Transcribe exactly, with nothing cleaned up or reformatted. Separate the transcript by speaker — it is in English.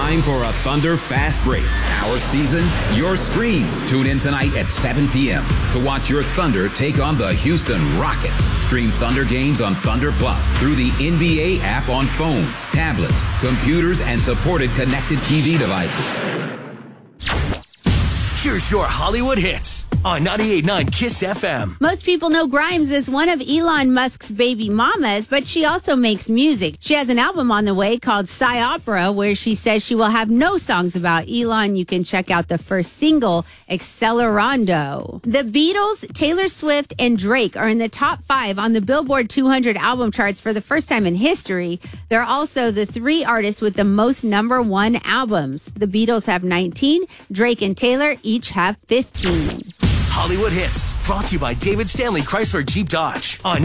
Speaker 1: time for a Thunder Fast Break. Our season, your screens. Tune in tonight at seven p.m. to watch your Thunder take on the Houston Rockets. Stream Thunder games on Thunder Plus through the N B A app on phones, tablets, computers, and supported connected T V devices.
Speaker 2: Here's your Hollywood hits on ninety-eight point nine Kiss F M.
Speaker 3: Most people know Grimes as one of Elon Musk's baby mamas, but she also makes music. She has an album on the way called Psy Opera, where she says she will have no songs about Elon. You can check out the first single, Accelerando. The Beatles, Taylor Swift, and Drake are in the top five on the Billboard two hundred album charts for the first time in history. They're also the three artists with the most number one albums. The Beatles have nineteen, Drake and Taylor each have fifteen.
Speaker 2: Hollywood hits, brought to you by David Stanley Chrysler Jeep Dodge on